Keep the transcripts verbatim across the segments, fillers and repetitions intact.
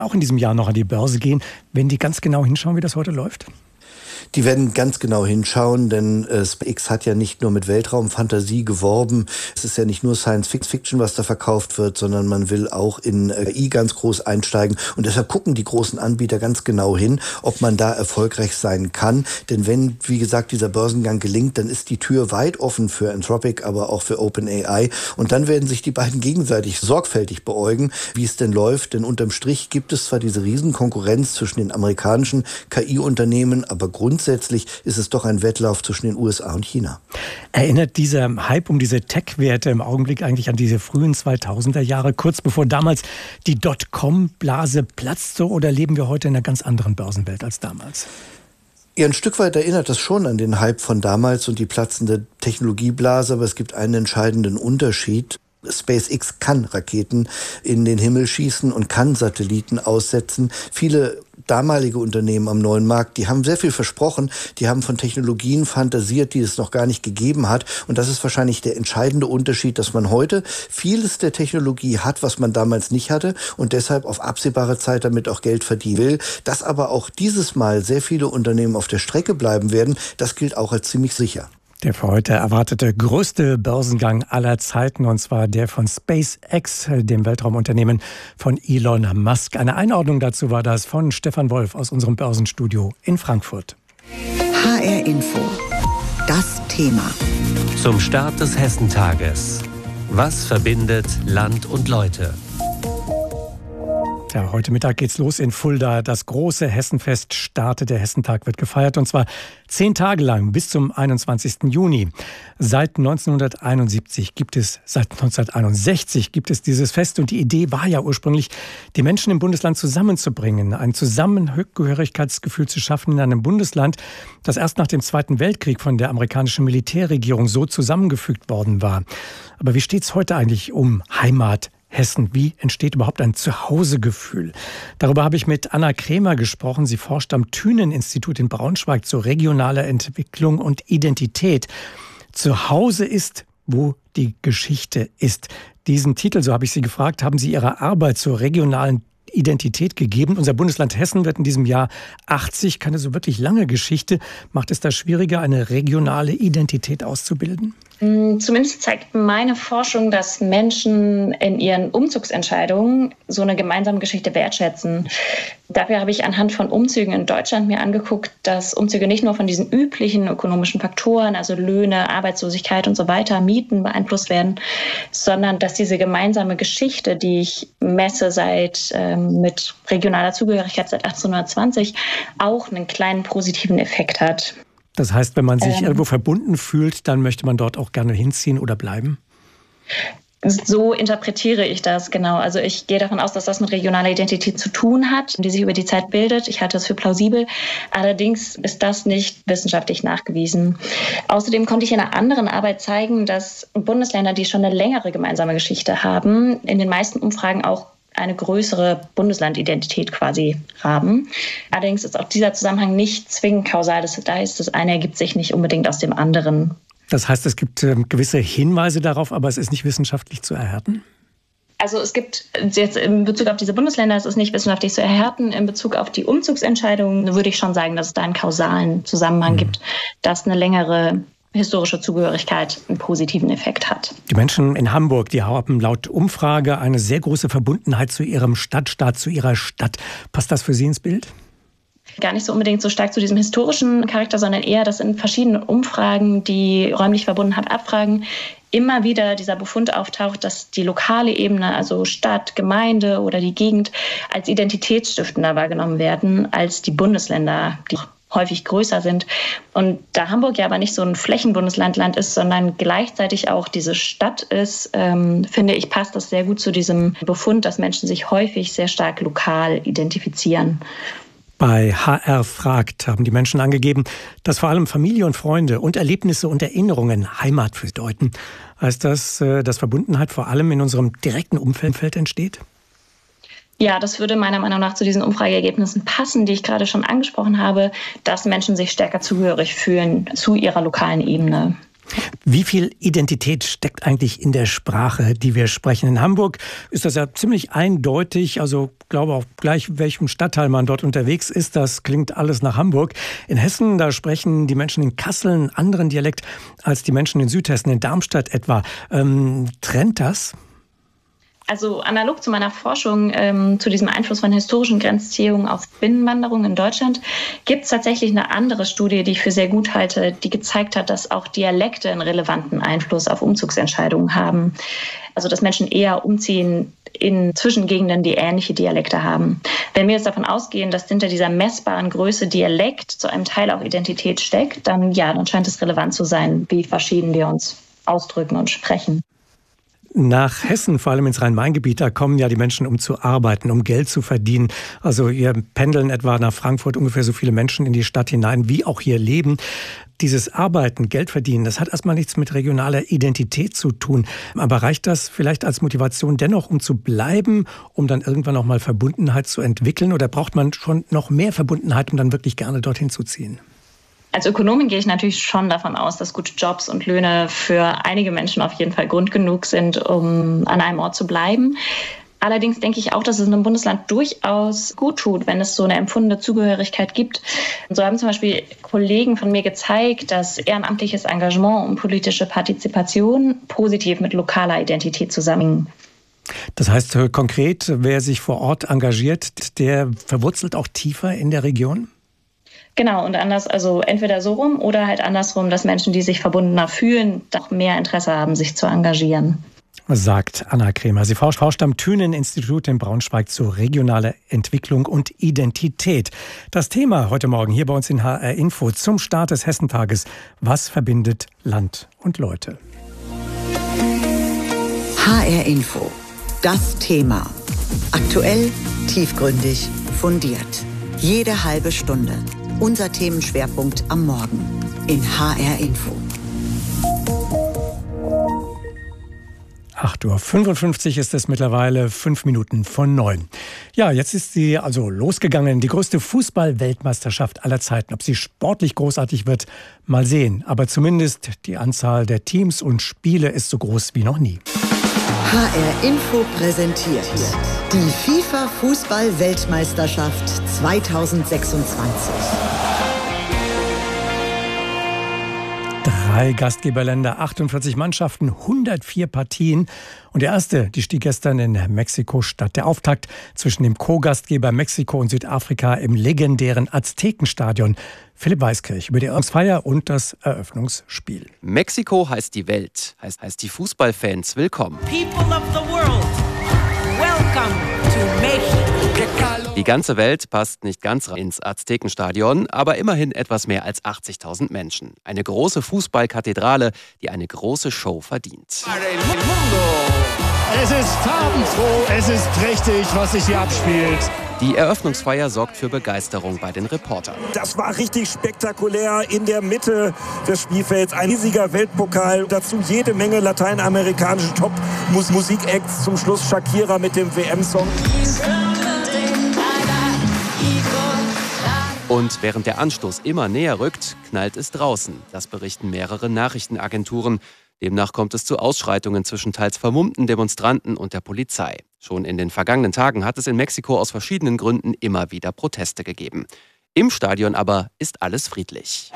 auch in diesem Jahr noch an die Börse gehen, wenn die ganz genau hinschauen, wie das heute läuft? Die werden ganz genau hinschauen, denn äh, SpaceX hat ja nicht nur mit Weltraumfantasie geworben. Es ist ja nicht nur Science Fiction, was da verkauft wird, sondern man will auch in K I ganz groß einsteigen. Und deshalb gucken die großen Anbieter ganz genau hin, ob man da erfolgreich sein kann. Denn wenn, wie gesagt, dieser Börsengang gelingt, dann ist die Tür weit offen für Anthropic, aber auch für OpenAI. Und dann werden sich die beiden gegenseitig sorgfältig beäugen, wie es denn läuft. Denn unterm Strich gibt es zwar diese Riesenkonkurrenz zwischen den amerikanischen K I-Unternehmen, aber grundsätzlich Grundsätzlich ist es doch ein Wettlauf zwischen den U S A und China. Erinnert dieser Hype um diese Tech-Werte im Augenblick eigentlich an diese frühen zweitausender Jahre, kurz bevor damals die Dotcom-Blase platzte, oder leben wir heute in einer ganz anderen Börsenwelt als damals? Ja, ein Stück weit erinnert das schon an den Hype von damals und die platzende Technologieblase, aber es gibt einen entscheidenden Unterschied. SpaceX kann Raketen in den Himmel schießen und kann Satelliten aussetzen. Viele damalige Unternehmen am neuen Markt, die haben sehr viel versprochen, die haben von Technologien fantasiert, die es noch gar nicht gegeben hat. Und das ist wahrscheinlich der entscheidende Unterschied, dass man heute vieles der Technologie hat, was man damals nicht hatte und deshalb auf absehbare Zeit damit auch Geld verdienen will. Dass aber auch dieses Mal sehr viele Unternehmen auf der Strecke bleiben werden, das gilt auch als ziemlich sicher. Der für heute erwartete größte Börsengang aller Zeiten, und zwar der von SpaceX, dem Weltraumunternehmen von Elon Musk. Eine Einordnung dazu war das von Stefan Wolf aus unserem Börsenstudio in Frankfurt. H R Info. Das Thema. Zum Start des Hessentages. Was verbindet Land und Leute? Ja, heute Mittag geht's los in Fulda. Das große Hessenfest startet. Der Hessentag wird gefeiert, und zwar zehn Tage lang bis zum einundzwanzigsten Juni. Seit neunzehnhunderteinundsiebzig gibt es, seit neunzehnhunderteinundsechzig gibt es dieses Fest, und die Idee war ja ursprünglich, die Menschen im Bundesland zusammenzubringen, ein Zusammengehörigkeitsgefühl zu schaffen in einem Bundesland, das erst nach dem Zweiten Weltkrieg von der amerikanischen Militärregierung so zusammengefügt worden war. Aber wie steht's heute eigentlich um Heimat? Hessen. Wie entsteht überhaupt ein Zuhausegefühl? Darüber habe ich mit Anna Krämer gesprochen. Sie forscht am Thünen-Institut in Braunschweig zu regionaler Entwicklung und Identität. Zuhause ist, wo die Geschichte ist. Diesen Titel, so habe ich Sie gefragt, haben Sie Ihrer Arbeit zur regionalen Identität gegeben. Unser Bundesland Hessen wird in diesem Jahr achtzig. Keine so wirklich lange Geschichte. Macht es da schwieriger, eine regionale Identität auszubilden? Zumindest zeigt meine Forschung, dass Menschen in ihren Umzugsentscheidungen so eine gemeinsame Geschichte wertschätzen. Dafür habe ich anhand von Umzügen in Deutschland mir angeguckt, dass Umzüge nicht nur von diesen üblichen ökonomischen Faktoren, also Löhne, Arbeitslosigkeit und so weiter, Mieten beeinflusst werden, sondern dass diese gemeinsame Geschichte, die ich messe seit ähm, mit regionaler Zugehörigkeit seit achtzehnhundertzwanzig, auch einen kleinen positiven Effekt hat. Das heißt, wenn man sich ähm, irgendwo verbunden fühlt, dann möchte man dort auch gerne hinziehen oder bleiben? So interpretiere ich das, genau. Also ich gehe davon aus, dass das mit regionaler Identität zu tun hat, die sich über die Zeit bildet. Ich halte das für plausibel. Allerdings ist das nicht wissenschaftlich nachgewiesen. Außerdem konnte ich in einer anderen Arbeit zeigen, dass Bundesländer, die schon eine längere gemeinsame Geschichte haben, in den meisten Umfragen auch eine größere Bundeslandidentität quasi haben. Allerdings ist auch dieser Zusammenhang nicht zwingend kausal. Das heißt, das eine ergibt sich nicht unbedingt aus dem anderen. Das heißt, es gibt äh, gewisse Hinweise darauf, aber es ist nicht wissenschaftlich zu erhärten? Also es gibt jetzt in Bezug auf diese Bundesländer, es ist nicht wissenschaftlich zu erhärten. In Bezug auf die Umzugsentscheidungen würde ich schon sagen, dass es da einen kausalen Zusammenhang mhm. gibt, dass eine längere historische Zugehörigkeit einen positiven Effekt hat. Die Menschen in Hamburg, die haben laut Umfrage eine sehr große Verbundenheit zu ihrem Stadtstaat, zu ihrer Stadt. Passt das für Sie ins Bild? Gar nicht so unbedingt so stark zu diesem historischen Charakter, sondern eher, dass in verschiedenen Umfragen, die räumlich Verbundenheit abfragen, immer wieder dieser Befund auftaucht, dass die lokale Ebene, also Stadt, Gemeinde oder die Gegend, als identitätsstiftender wahrgenommen werden als die Bundesländer, die häufig größer sind. Und da Hamburg ja aber nicht so ein Flächenbundeslandland ist, sondern gleichzeitig auch diese Stadt ist, ähm, finde ich, passt das sehr gut zu diesem Befund, dass Menschen sich häufig sehr stark lokal identifizieren. Bei H R fragt haben die Menschen angegeben, dass vor allem Familie und Freunde und Erlebnisse und Erinnerungen Heimat bedeuten. Heißt das, dass Verbundenheit vor allem in unserem direkten Umfeld entsteht? Ja, das würde meiner Meinung nach zu diesen Umfrageergebnissen passen, die ich gerade schon angesprochen habe, dass Menschen sich stärker zugehörig fühlen zu ihrer lokalen Ebene. Wie viel Identität steckt eigentlich in der Sprache, die wir sprechen? In Hamburg ist das ja ziemlich eindeutig. Also ich glaube auch gleich, welchem Stadtteil man dort unterwegs ist. Das klingt alles nach Hamburg. In Hessen, da sprechen die Menschen in Kassel einen anderen Dialekt als die Menschen in Südhessen, in Darmstadt etwa. Ähm, trennt das? Also analog zu meiner Forschung ähm, zu diesem Einfluss von historischen Grenzziehungen auf Binnenwanderung in Deutschland gibt es tatsächlich eine andere Studie, die ich für sehr gut halte, die gezeigt hat, dass auch Dialekte einen relevanten Einfluss auf Umzugsentscheidungen haben. Also dass Menschen eher umziehen in Zwischengegenden, die ähnliche Dialekte haben. Wenn wir jetzt davon ausgehen, dass hinter dieser messbaren Größe Dialekt zu einem Teil auch Identität steckt, dann ja, dann scheint es relevant zu sein, wie verschieden wir uns ausdrücken und sprechen. Nach Hessen, vor allem ins Rhein-Main-Gebiet, da kommen ja die Menschen, um zu arbeiten, um Geld zu verdienen. Also hier pendeln etwa nach Frankfurt ungefähr so viele Menschen in die Stadt hinein, wie auch hier leben. Dieses Arbeiten, Geld verdienen, das hat erstmal nichts mit regionaler Identität zu tun. Aber reicht das vielleicht als Motivation dennoch, um zu bleiben, um dann irgendwann auch mal Verbundenheit zu entwickeln? Oder braucht man schon noch mehr Verbundenheit, um dann wirklich gerne dorthin zu ziehen? Als Ökonomin gehe ich natürlich schon davon aus, dass gute Jobs und Löhne für einige Menschen auf jeden Fall Grund genug sind, um an einem Ort zu bleiben. Allerdings denke ich auch, dass es einem Bundesland durchaus gut tut, wenn es so eine empfundene Zugehörigkeit gibt. Und so haben zum Beispiel Kollegen von mir gezeigt, dass ehrenamtliches Engagement und politische Partizipation positiv mit lokaler Identität zusammenhängen. Das heißt konkret, wer sich vor Ort engagiert, der verwurzelt auch tiefer in der Region? Genau, und anders, also entweder so rum oder halt andersrum, dass Menschen, die sich verbundener fühlen, doch mehr Interesse haben, sich zu engagieren. Sagt Anna Kremer. Sie forscht am Thünen-Institut in Braunschweig zu regionaler Entwicklung und Identität. Das Thema heute Morgen hier bei uns in H R Info zum Start des Hessentages. Was verbindet Land und Leute? H R Info. Das Thema. Aktuell, tiefgründig, fundiert. Jede halbe Stunde. Unser Themenschwerpunkt am Morgen in H R Info. acht Uhr fünfundfünfzig ist es mittlerweile, fünf Minuten von neun. Ja, jetzt ist sie also losgegangen, die größte Fußball-Weltmeisterschaft aller Zeiten. Ob sie sportlich großartig wird, mal sehen. Aber zumindest die Anzahl der Teams und Spiele ist so groß wie noch nie. H R Info präsentiert die FIFA-Fußball-Weltmeisterschaft zweitausendsechsundzwanzig. Drei Gastgeberländer, achtundvierzig Mannschaften, hundertvier Partien. Und der erste, die stieg gestern in Mexiko statt. Der Auftakt zwischen dem Co-Gastgeber Mexiko und Südafrika im legendären Aztekenstadion. Philipp Weiskirch über die Eröffnungsfeier und das Eröffnungsspiel. Mexiko heißt die Welt, heißt, heißt die Fußballfans willkommen. People of the world, welcome to Mexico. Die ganze Welt passt nicht ganz ins Aztekenstadion, aber immerhin etwas mehr als achtzigtausend Menschen. Eine große Fußballkathedrale, die eine große Show verdient. Es ist farbenfroh, es ist prächtig, was sich hier abspielt. Die Eröffnungsfeier sorgt für Begeisterung bei den Reportern. Das war richtig spektakulär in der Mitte des Spielfelds. Ein riesiger Weltpokal, dazu jede Menge lateinamerikanische Top-Musik-Acts. Zum Schluss Shakira mit dem W M-Song. Und während der Anstoß immer näher rückt, knallt es draußen. Das berichten mehrere Nachrichtenagenturen. Demnach kommt es zu Ausschreitungen zwischen teils vermummten Demonstranten und der Polizei. Schon in den vergangenen Tagen hat es in Mexiko aus verschiedenen Gründen immer wieder Proteste gegeben. Im Stadion aber ist alles friedlich.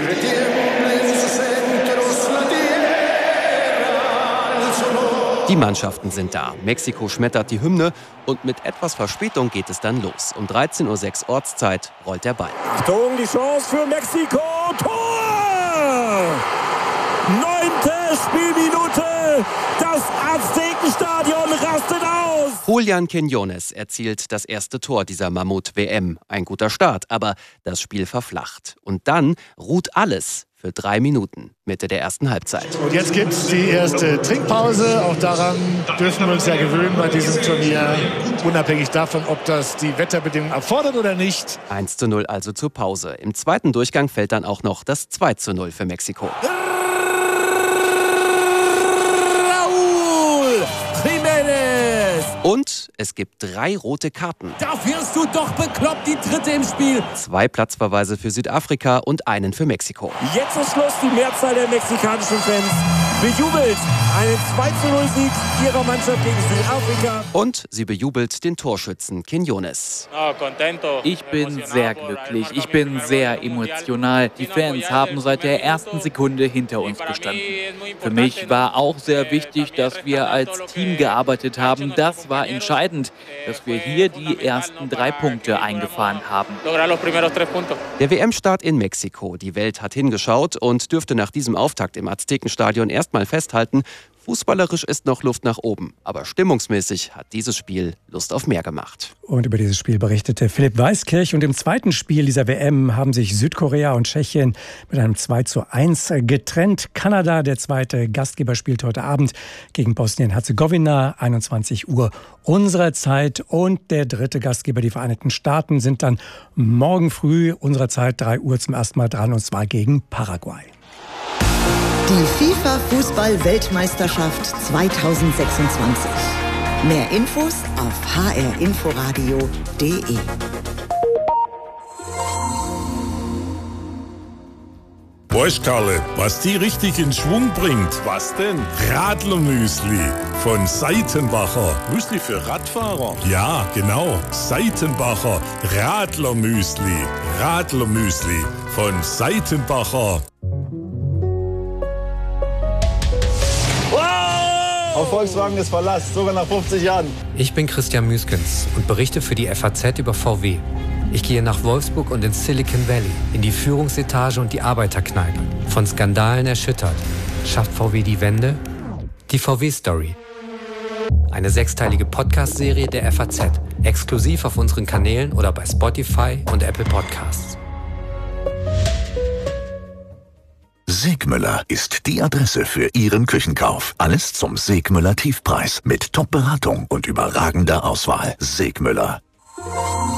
Die Mannschaften sind da. Mexiko schmettert die Hymne und mit etwas Verspätung geht es dann los. Um dreizehn Uhr sechs Ortszeit rollt der Ball. Achtung, die Chance für Mexiko. Tor! Neunte Spielminute. Das Aztekenstadion rastet aus. Julián Quiñones erzielt das erste Tor dieser Mammut-W M. Ein guter Start, aber das Spiel verflacht. Und dann ruht alles für drei Minuten, Mitte der ersten Halbzeit. Und jetzt gibt es die erste Trinkpause. Auch daran dürfen wir uns ja gewöhnen bei diesem Turnier. Unabhängig davon, ob das die Wetterbedingungen erfordert oder nicht. eins zu null also zur Pause. Im zweiten Durchgang fällt dann auch noch das zwei zu null für Mexiko. Raúl Jiménez! Und Und es gibt drei rote Karten. Da wirst du doch bekloppt, die dritte im Spiel. Zwei Platzverweise für Südafrika und einen für Mexiko. Jetzt ist Schluss, die Mehrzahl der mexikanischen Fans bejubelt einen zwei zu null Sieg ihrer Mannschaft gegen Südafrika. Und sie bejubelt den Torschützen Quiñones. Ich bin sehr glücklich, ich bin sehr emotional. Die Fans haben seit der ersten Sekunde hinter uns gestanden. Für mich war auch sehr wichtig, dass wir als Team gearbeitet haben. Das war entscheidend, dass wir hier die ersten drei Punkte eingefahren haben. Der W M-Start in Mexiko. Die Welt hat hingeschaut und dürfte nach diesem Auftakt im Aztekenstadion erstmal festhalten, fußballerisch ist noch Luft nach oben, aber stimmungsmäßig hat dieses Spiel Lust auf mehr gemacht. Und über dieses Spiel berichtete Philipp Weiskirch. Und im zweiten Spiel dieser W M haben sich Südkorea und Tschechien mit einem zwei zu eins getrennt. Kanada, der zweite Gastgeber, spielt heute Abend gegen Bosnien-Herzegowina, einundzwanzig Uhr unserer Zeit. Und der dritte Gastgeber, die Vereinigten Staaten, sind dann morgen früh unserer Zeit drei Uhr zum ersten Mal dran, und zwar gegen Paraguay. Die FIFA-Fußball-Weltmeisterschaft zweitausendsechsundzwanzig. Mehr Infos auf h r inforadio punkt d e. Weißt Karle, was die richtig in Schwung bringt? Was denn? Radlermüsli von Seitenbacher. Müsli für Radfahrer? Ja, genau. Seitenbacher Radlermüsli. Radlermüsli von Seitenbacher. Auf Volkswagen ist Verlass, sogar nach fünfzig Jahren. Ich bin Christian Müskens und berichte für die F A Z über V W. Ich gehe nach Wolfsburg und ins Silicon Valley, in die Führungsetage und die Arbeiterkneipe. Von Skandalen erschüttert. Schafft V W die Wende? Die V W-Story. Eine sechsteilige Podcast-Serie der F A Z. Exklusiv auf unseren Kanälen oder bei Spotify und Apple Podcasts. Segmüller ist die Adresse für Ihren Küchenkauf. Alles zum Segmüller Tiefpreis mit Top-Beratung und überragender Auswahl. Segmüller.